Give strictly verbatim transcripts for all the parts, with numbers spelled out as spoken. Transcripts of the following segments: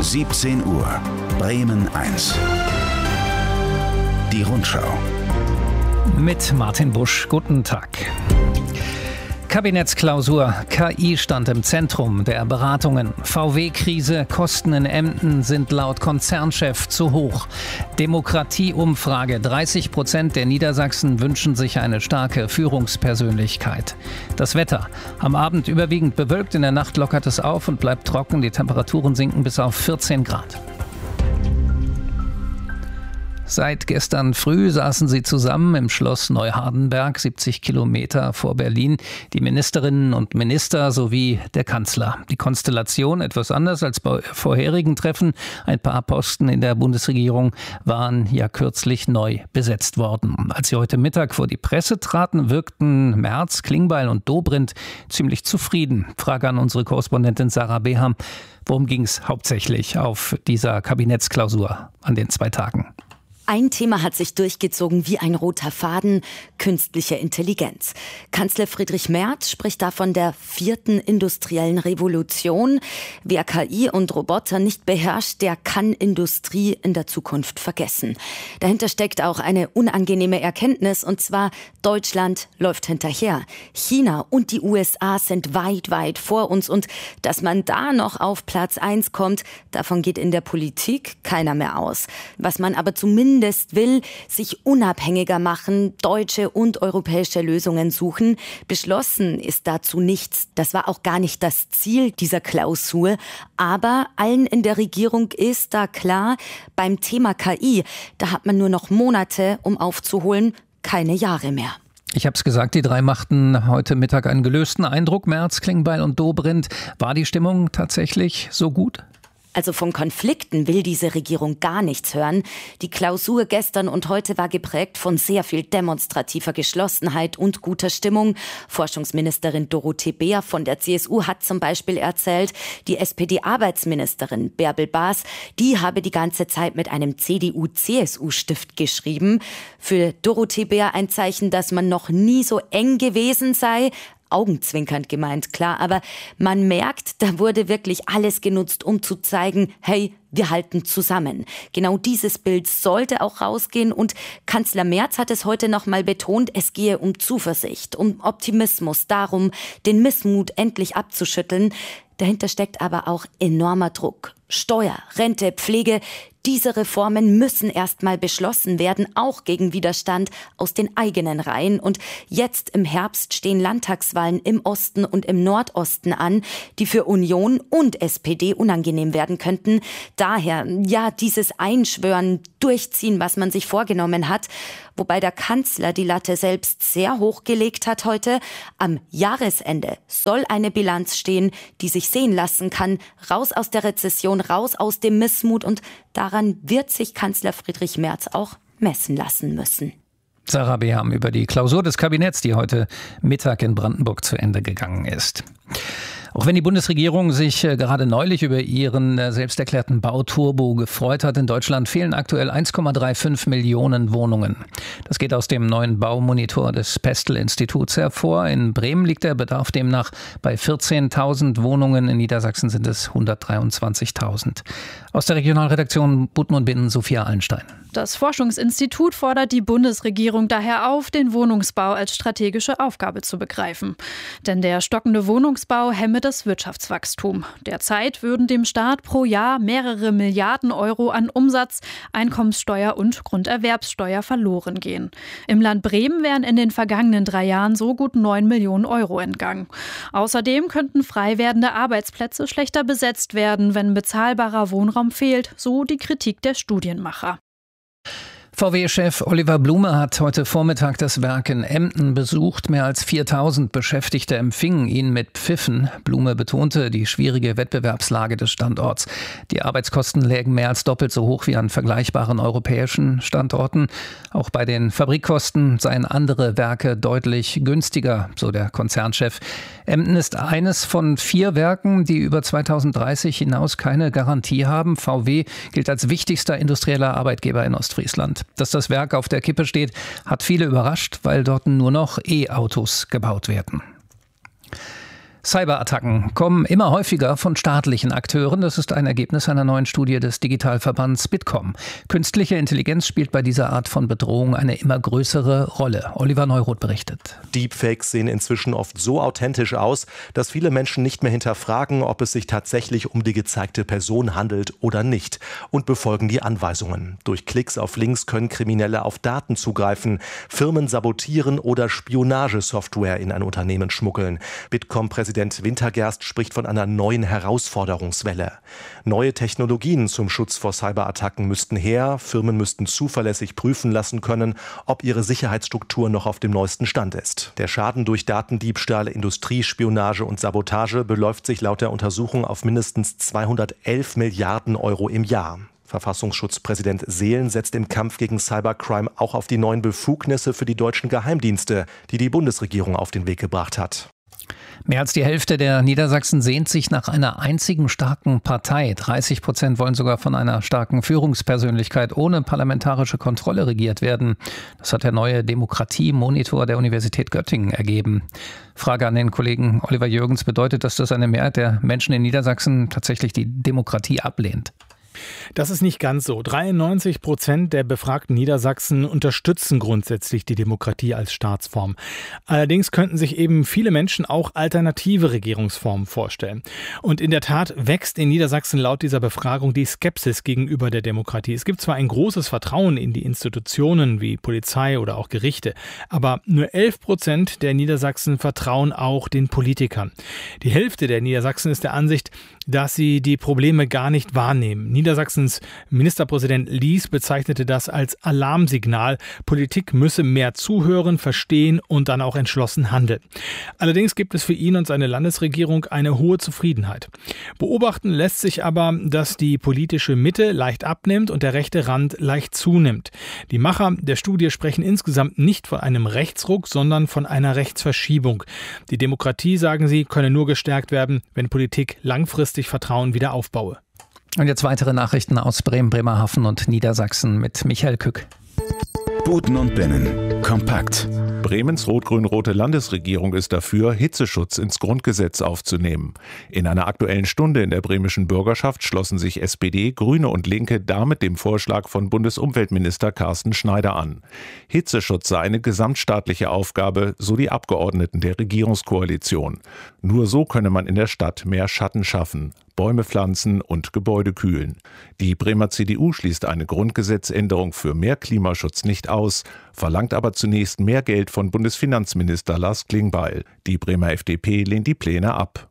siebzehn Uhr, Bremen eins. Die Rundschau. Mit Martin Busch. Guten Tag. Kabinettsklausur. K I stand im Zentrum der Beratungen. V W-Krise. Kosten in Emden sind laut Konzernchef zu hoch. Demokratieumfrage. dreißig Prozent der Niedersachsen wünschen sich eine starke Führungspersönlichkeit. Das Wetter. Am Abend überwiegend bewölkt, in der Nacht lockert es auf und bleibt trocken. Die Temperaturen sinken bis auf vierzehn Grad. Seit gestern früh saßen sie zusammen im Schloss Neuhardenberg, siebzig Kilometer vor Berlin, die Ministerinnen und Minister sowie der Kanzler. Die Konstellation etwas anders als bei vorherigen Treffen. Ein paar Posten in der Bundesregierung waren ja kürzlich neu besetzt worden. Als sie heute Mittag vor die Presse traten, wirkten Merz, Klingbeil und Dobrindt ziemlich zufrieden. Frage an unsere Korrespondentin Sarah Beham. Worum ging es hauptsächlich auf dieser Kabinettsklausur an den zwei Tagen? Ein Thema hat sich durchgezogen wie ein roter Faden: künstliche Intelligenz. Kanzler Friedrich Merz spricht da von der vierten industriellen Revolution. Wer K I und Roboter nicht beherrscht, der kann Industrie in der Zukunft vergessen. Dahinter steckt auch eine unangenehme Erkenntnis, und zwar: Deutschland läuft hinterher. China und die U S A sind weit, weit vor uns, und dass man da noch auf Platz eins kommt, davon geht in der Politik keiner mehr aus. Was man aber zumindest will, sich unabhängiger machen, deutsche und europäische Lösungen suchen. Beschlossen ist dazu nichts. Das war auch gar nicht das Ziel dieser Klausur. Aber allen in der Regierung ist da klar, beim Thema K I, da hat man nur noch Monate, um aufzuholen, keine Jahre mehr. Ich habe es gesagt, die drei machten heute Mittag einen gelösten Eindruck. Merz, Klingbeil und Dobrindt. War die Stimmung tatsächlich so gut? Also von Konflikten will diese Regierung gar nichts hören. Die Klausur gestern und heute war geprägt von sehr viel demonstrativer Geschlossenheit und guter Stimmung. Forschungsministerin Dorothee Bär von der C S U hat zum Beispiel erzählt, die S P D-Arbeitsministerin Bärbel Baas, die habe die ganze Zeit mit einem C D U-C S U-Stift geschrieben. Für Dorothee Bär ein Zeichen, dass man noch nie so eng gewesen sei. Augenzwinkernd gemeint, klar, aber man merkt, da wurde wirklich alles genutzt, um zu zeigen, hey, wir halten zusammen. Genau dieses Bild sollte auch rausgehen, und Kanzler Merz hat es heute noch mal betont, es gehe um Zuversicht, um Optimismus, darum, den Missmut endlich abzuschütteln. Dahinter steckt aber auch enormer Druck. Steuer, Rente, Pflege, diese Reformen müssen erstmal beschlossen werden, auch gegen Widerstand aus den eigenen Reihen. Und jetzt im Herbst stehen Landtagswahlen im Osten und im Nordosten an, die für Union und S P D unangenehm werden könnten. Daher, ja, dieses Einschwören, Durchziehen, was man sich vorgenommen hat. Wobei der Kanzler die Latte selbst sehr hoch gelegt hat heute. Am Jahresende soll eine Bilanz stehen, die sich sehen lassen kann. Raus aus der Rezession, raus aus dem Missmut, und daran wird sich Kanzler Friedrich Merz auch messen lassen müssen. Sarah Beham über die Klausur des Kabinetts, die heute Mittag in Brandenburg zu Ende gegangen ist. Auch wenn die Bundesregierung sich gerade neulich über ihren selbst erklärten Bauturbo gefreut hat, in Deutschland fehlen aktuell eins Komma fünfunddreißig Millionen Wohnungen. Das geht aus dem neuen Baumonitor des Pestel-Instituts hervor. In Bremen liegt der Bedarf demnach bei vierzehntausend Wohnungen. In Niedersachsen sind es hundertdreiundzwanzigtausend. Aus der Regionalredaktion Budmund-Binnen, Sophia Allenstein. Das Forschungsinstitut fordert die Bundesregierung daher auf, den Wohnungsbau als strategische Aufgabe zu begreifen. Denn der stockende Wohnungsbau hemme das Wirtschaftswachstum. Derzeit würden dem Staat pro Jahr mehrere Milliarden Euro an Umsatz, Einkommenssteuer und Grunderwerbssteuer verloren gehen. Im Land Bremen wären in den vergangenen drei Jahren so gut neun Millionen Euro entgangen. Außerdem könnten frei werdende Arbeitsplätze schlechter besetzt werden, wenn bezahlbarer Wohnraum fehlt, so die Kritik der Studienmacher. V W-Chef Oliver Blume hat heute Vormittag das Werk in Emden besucht. Mehr als viertausend Beschäftigte empfingen ihn mit Pfiffen. Blume betonte die schwierige Wettbewerbslage des Standorts. Die Arbeitskosten lägen mehr als doppelt so hoch wie an vergleichbaren europäischen Standorten. Auch bei den Fabrikkosten seien andere Werke deutlich günstiger, so der Konzernchef. Emden ist eines von vier Werken, die über zweitausenddreißig hinaus keine Garantie haben. V W gilt als wichtigster industrieller Arbeitgeber in Ostfriesland. Dass das Werk auf der Kippe steht, hat viele überrascht, weil dort nur noch E-Autos gebaut werden. Cyberattacken kommen immer häufiger von staatlichen Akteuren. Das ist ein Ergebnis einer neuen Studie des Digitalverbands Bitkom. Künstliche Intelligenz spielt bei dieser Art von Bedrohung eine immer größere Rolle. Oliver Neuroth berichtet. Deepfakes sehen inzwischen oft so authentisch aus, dass viele Menschen nicht mehr hinterfragen, ob es sich tatsächlich um die gezeigte Person handelt oder nicht, und befolgen die Anweisungen. Durch Klicks auf Links können Kriminelle auf Daten zugreifen, Firmen sabotieren oder Spionagesoftware in ein Unternehmen schmuggeln. Bitkom-Präsident Präsident Wintergerst spricht von einer neuen Herausforderungswelle. Neue Technologien zum Schutz vor Cyberattacken müssten her. Firmen müssten zuverlässig prüfen lassen können, ob ihre Sicherheitsstruktur noch auf dem neuesten Stand ist. Der Schaden durch Datendiebstahl, Industriespionage und Sabotage beläuft sich laut der Untersuchung auf mindestens zweihundertelf Milliarden Euro im Jahr. Verfassungsschutzpräsident Seelen setzt im Kampf gegen Cybercrime auch auf die neuen Befugnisse für die deutschen Geheimdienste, die die Bundesregierung auf den Weg gebracht hat. Mehr als die Hälfte der Niedersachsen sehnt sich nach einer einzigen starken Partei. dreißig Prozent wollen sogar von einer starken Führungspersönlichkeit ohne parlamentarische Kontrolle regiert werden. Das hat der neue Demokratie-Monitor der Universität Göttingen ergeben. Frage an den Kollegen Oliver Jürgens: Bedeutet das, dass eine Mehrheit der Menschen in Niedersachsen tatsächlich die Demokratie ablehnt? Das ist nicht ganz so. dreiundneunzig Prozent der befragten Niedersachsen unterstützen grundsätzlich die Demokratie als Staatsform. Allerdings könnten sich eben viele Menschen auch alternative Regierungsformen vorstellen. Und in der Tat wächst in Niedersachsen laut dieser Befragung die Skepsis gegenüber der Demokratie. Es gibt zwar ein großes Vertrauen in die Institutionen wie Polizei oder auch Gerichte, aber nur elf Prozent der Niedersachsen vertrauen auch den Politikern. Die Hälfte der Niedersachsen ist der Ansicht, dass sie die Probleme gar nicht wahrnehmen. Niedersachsens Ministerpräsident Lies bezeichnete das als Alarmsignal. Politik müsse mehr zuhören, verstehen und dann auch entschlossen handeln. Allerdings gibt es für ihn und seine Landesregierung eine hohe Zufriedenheit. Beobachten lässt sich aber, dass die politische Mitte leicht abnimmt und der rechte Rand leicht zunimmt. Die Macher der Studie sprechen insgesamt nicht von einem Rechtsruck, sondern von einer Rechtsverschiebung. Die Demokratie, sagen sie, könne nur gestärkt werden, wenn Politik langfristig Vertrauen wieder aufbaue. Und jetzt weitere Nachrichten aus Bremen, Bremerhaven und Niedersachsen mit Michael Kück. Buten und Binnen. Kompakt. Bremens rot-grün-rote Landesregierung ist dafür, Hitzeschutz ins Grundgesetz aufzunehmen. In einer aktuellen Stunde in der bremischen Bürgerschaft schlossen sich S P D, Grüne und Linke damit dem Vorschlag von Bundesumweltminister Carsten Schneider an. Hitzeschutz sei eine gesamtstaatliche Aufgabe, so die Abgeordneten der Regierungskoalition. Nur so könne man in der Stadt mehr Schatten schaffen, Bäume pflanzen und Gebäude kühlen. Die Bremer C D U schließt eine Grundgesetzänderung für mehr Klimaschutz nicht aus, verlangt aber zunächst mehr Geld von Bundesfinanzminister Lars Klingbeil. Die Bremer F D P lehnt die Pläne ab.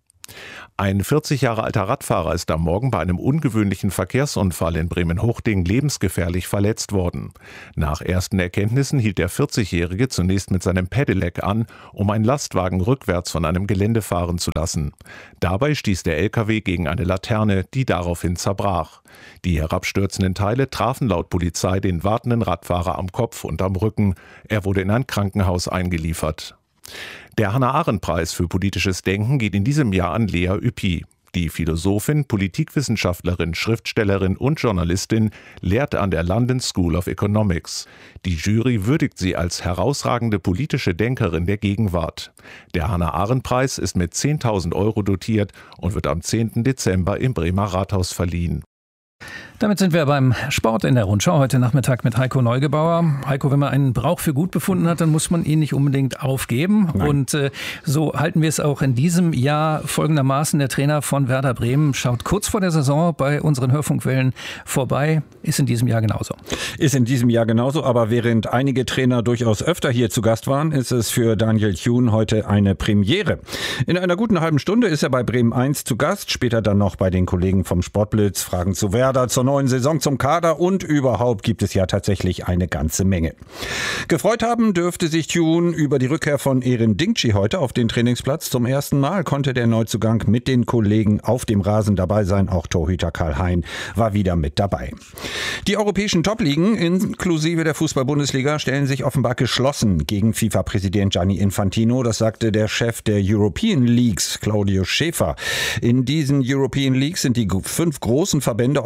Ein vierzig Jahre alter Radfahrer ist am Morgen bei einem ungewöhnlichen Verkehrsunfall in Bremen-Hochding lebensgefährlich verletzt worden. Nach ersten Erkenntnissen hielt der vierzigjährige zunächst mit seinem Pedelec an, um einen Lastwagen rückwärts von einem Gelände fahren zu lassen. Dabei stieß der L K W gegen eine Laterne, die daraufhin zerbrach. Die herabstürzenden Teile trafen laut Polizei den wartenden Radfahrer am Kopf und am Rücken. Er wurde in ein Krankenhaus eingeliefert. Der Hannah-Arendt-Preis für politisches Denken geht in diesem Jahr an Lea Ypi. Die Philosophin, Politikwissenschaftlerin, Schriftstellerin und Journalistin lehrt an der London School of Economics. Die Jury würdigt sie als herausragende politische Denkerin der Gegenwart. Der Hannah-Arendt-Preis ist mit zehntausend Euro dotiert und wird am zehnten Dezember im Bremer Rathaus verliehen. Damit sind wir beim Sport in der Rundschau. Heute Nachmittag mit Heiko Neugebauer. Heiko, wenn man einen Brauch für gut befunden hat, dann muss man ihn nicht unbedingt aufgeben. Nein. Und äh, so halten wir es auch in diesem Jahr folgendermaßen. Der Trainer von Werder Bremen schaut kurz vor der Saison bei unseren Hörfunkwellen vorbei. Ist in diesem Jahr genauso. Ist in diesem Jahr genauso, aber während einige Trainer durchaus öfter hier zu Gast waren, ist es für Daniel Thune heute eine Premiere. In einer guten halben Stunde ist er bei Bremen eins zu Gast, später dann noch bei den Kollegen vom Sportblitz, Fragen zu Werder, zur neuen Saison, zum Kader und überhaupt gibt es ja tatsächlich eine ganze Menge. Gefreut haben dürfte sich Thune über die Rückkehr von Erin Dingchi heute auf den Trainingsplatz. Zum ersten Mal konnte der Neuzugang mit den Kollegen auf dem Rasen dabei sein. Auch Torhüter Karl Hein war wieder mit dabei. Die europäischen Top-Ligen inklusive der Fußball-Bundesliga stellen sich offenbar geschlossen gegen FIFA-Präsident Gianni Infantino. Das sagte der Chef der European Leagues, Claudio Schäfer. In diesen European Leagues sind die fünf großen Verbände Europas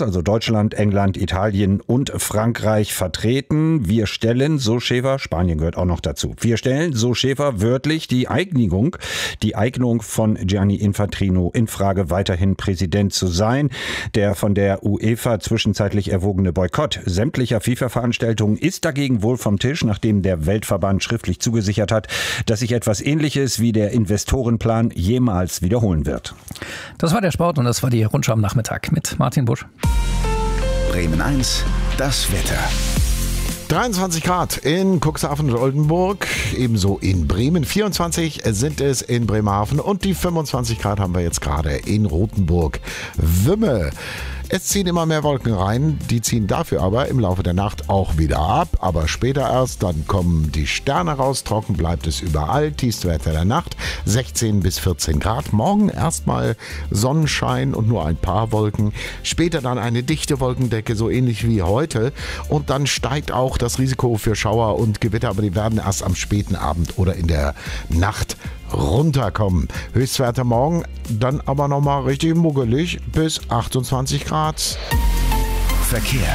Europas, also Deutschland, England, Italien und Frankreich vertreten. Wir stellen, so Schäfer, Spanien gehört auch noch dazu, wir stellen, so Schäfer, wörtlich die Eignung, die Eignung von Gianni Infantino in Frage, weiterhin Präsident zu sein. Der von der UEFA zwischenzeitlich erwogene Boykott sämtlicher FIFA-Veranstaltungen ist dagegen wohl vom Tisch, nachdem der Weltverband schriftlich zugesichert hat, dass sich etwas Ähnliches wie der Investorenplan jemals wiederholen wird. Das war der Sport und das war die Rundschau am Nachmittag mit Martin Busch. Bremen eins, das Wetter. dreiundzwanzig Grad in Cuxhaven und Oldenburg, ebenso in Bremen. vierundzwanzig sind es in Bremerhaven und die fünfundzwanzig Grad haben wir jetzt gerade in Rothenburg. Wümme. Es ziehen immer mehr Wolken rein, die ziehen dafür aber im Laufe der Nacht auch wieder ab, aber später erst, dann kommen die Sterne raus, trocken bleibt es überall, Tiefstwerte der Nacht sechzehn bis vierzehn Grad, morgen erstmal Sonnenschein und nur ein paar Wolken, später dann eine dichte Wolkendecke, so ähnlich wie heute und dann steigt auch das Risiko für Schauer und Gewitter, aber die werden erst am späten Abend oder in der Nacht runterkommen. Höchstwerte morgen, dann aber nochmal richtig muggelig bis achtundzwanzig Grad. Verkehr.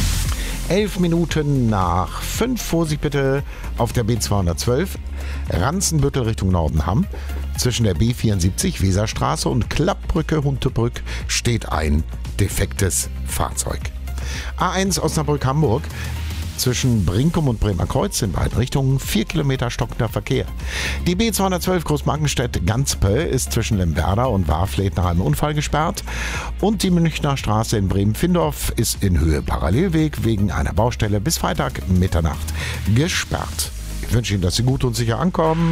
Elf Minuten nach fünf. Vorsicht bitte auf der B zweihundertzwölf. Ranzenbüttel Richtung Nordenham. Zwischen der B vierundsiebzig Weserstraße und Klappbrücke Huntebrück steht ein defektes Fahrzeug. A eins Osnabrück-Hamburg. Zwischen Brinkum und Bremer Kreuz in beiden Richtungen vier Kilometer stockender Verkehr. Die B zweihundertzwölf Großmarkenstedt-Ganzpe ist zwischen Lemwerder und Warfleth nach einem Unfall gesperrt. Und die Münchner Straße in Bremen-Findorf ist in Höhe Parallelweg wegen einer Baustelle bis Freitag Mitternacht gesperrt. Ich wünsche Ihnen, dass Sie gut und sicher ankommen.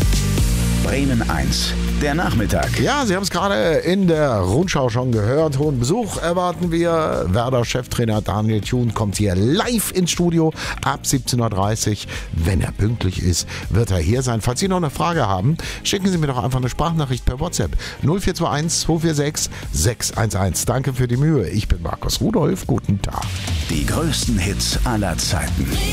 Bremen eins, der Nachmittag. Ja, Sie haben es gerade in der Rundschau schon gehört. Hohen Besuch erwarten wir. Werder-Cheftrainer Daniel Thun kommt hier live ins Studio ab siebzehn Uhr dreißig. Wenn er pünktlich ist, wird er hier sein. Falls Sie noch eine Frage haben, schicken Sie mir doch einfach eine Sprachnachricht per WhatsApp. null vier zwei eins zwei vier sechs sechs eins eins. Danke für die Mühe. Ich bin Markus Rudolf. Guten Tag. Die größten Hits aller Zeiten.